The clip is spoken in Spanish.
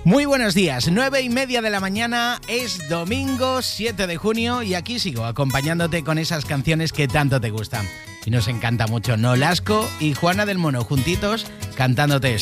Muy buenos días, 9:30 de la mañana, es domingo 7 de junio y aquí sigo acompañándote con esas canciones que tanto te gustan. Y nos encanta mucho Nolasco y Juana del Mono juntitos cantándote esto.